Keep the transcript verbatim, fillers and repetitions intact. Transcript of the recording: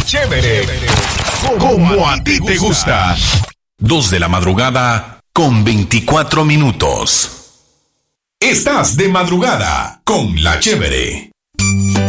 Chévere. Como a ti te gusta. Dos de la madrugada con veinticuatro minutos. Estás de madrugada con La Chévere.